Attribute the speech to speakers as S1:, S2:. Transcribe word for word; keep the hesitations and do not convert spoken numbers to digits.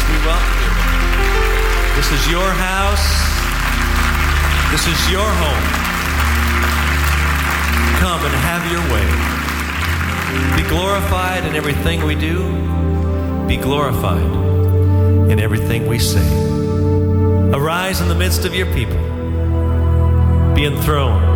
S1: we welcome you. This is your house. This is your home. Come and have your way. Be glorified in everything we do. Be glorified in everything we say. Arise in the midst of your people. Be enthroned